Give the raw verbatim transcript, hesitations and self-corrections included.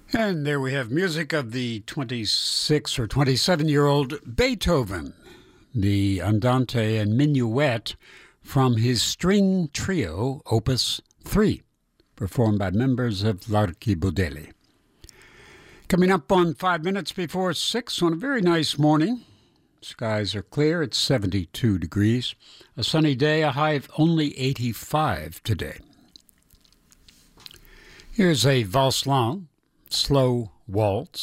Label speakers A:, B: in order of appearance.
A: And there we have music of the twenty-six or twenty-seven-year-old Beethoven, the Andante and Minuet from his string trio, Opus three, performed by members of L'Archibaudelli. Coming up on five minutes before six on a very nice morning. Skies are clear. It's seventy-two degrees. A sunny day, a high of only eighty-five today. Here's a valse lent, slow waltz.